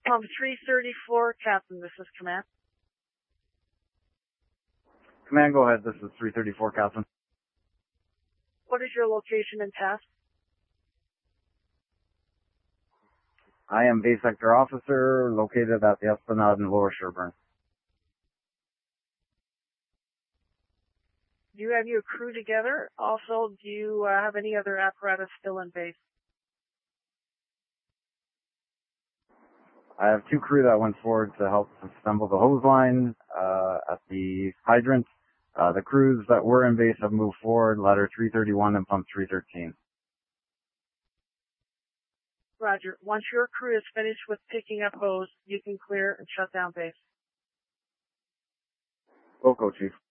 Pump 334, Captain, this is Command. Command, go ahead. This is 334, Captain. What is your location and task? I am Base Sector Officer, located at the Esplanade in Lower Sherburne. Do you have your crew together? Also, do you have any other apparatus still in base? I have two crew that went forward to help assemble the hose line at the hydrant. The crews that were in base have moved forward, ladder 331 and pump 313. Roger. Once your crew is finished with picking up hose, you can clear and shut down base. Loco, Chief.